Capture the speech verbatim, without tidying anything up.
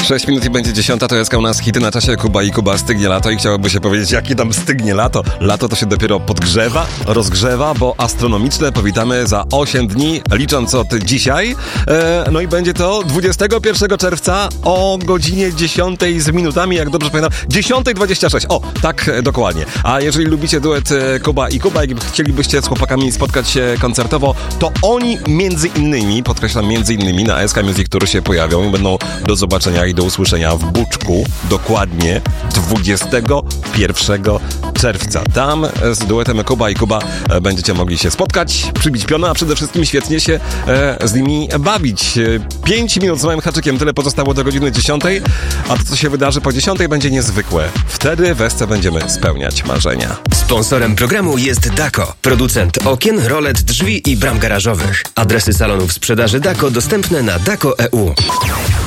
sześć minut i będzie dziesiąta, to jest u nas hity na czasie. Kuba i Kuba, stygnie lato i chciałoby się powiedzieć, jakie tam stygnie lato. Lato to się dopiero podgrzewa, rozgrzewa, bo astronomiczne powitamy za osiem dni, licząc od dzisiaj. E, no i będzie to dwudziestego pierwszego czerwca o godzinie dziesiątej z minutami, jak dobrze pamiętam, dziesiąta dwadzieścia sześć. O, tak dokładnie. A jeżeli lubicie duet Kuba i Kuba, jak chcielibyście z chłopakami spotkać się koncertowo, to oni między innymi, podkreślam między innymi, na S K Music Tour się pojawią i będą do zobaczenia i do usłyszenia w Buczku dokładnie dwudziestego pierwszego czerwca. Tam z duetem Kuba i Kuba będziecie mogli się spotkać, przybić piona, a przede wszystkim świetnie się e, z nimi bawić. Pięć minut z małym haczykiem, tyle pozostało do godziny dziesiątej, a to, co się wydarzy po dziesiątej, będzie niezwykłe. Wtedy w S C będziemy spełniać marzenia. Sponsorem programu jest Dako, producent okien, rolet, drzwi i bram garażowych. Adresy salonów sprzedaży Dako dostępne na dako kropka e u.